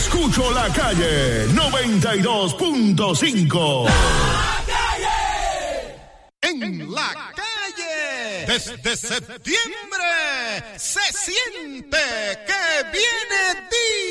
Escucho la calle 92.5. En la calle, desde septiembre, se siente que viene día.